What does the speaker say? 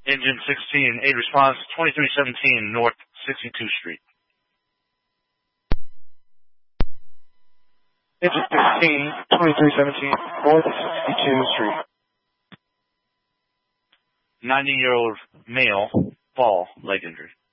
Engine 16, aid response 2317 North 62th Street. Engine 16, 2317 North 62th Street. 90-year-old male, fall, leg injury.